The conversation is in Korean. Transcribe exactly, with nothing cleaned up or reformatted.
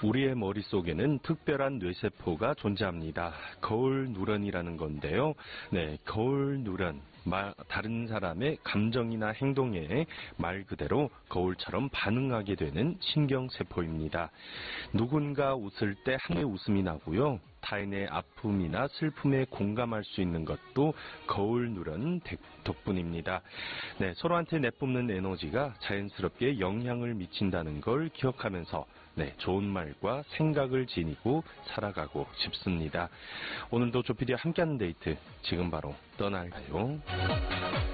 우리의 머릿속에는 특별한 뇌세포가 존재합니다. 거울 누런이라는 건데요. 네, 거울 누런. 말, 다른 사람의 감정이나 행동에 말 그대로 거울처럼 반응하게 되는 신경세포입니다. 누군가 웃을 때 함께 웃음이 나고요. 타인의 아픔이나 슬픔에 공감할 수 있는 것도 거울 누런 덕분입니다. 네, 서로한테 내뿜는 에너지가 자연스럽게 영향을 미친다는 걸 기억하면서 네, 좋은 말과 생각을 지니고 살아가고 싶습니다. 오늘도 조피디와 함께하는 데이트 지금 바로 떠날까요?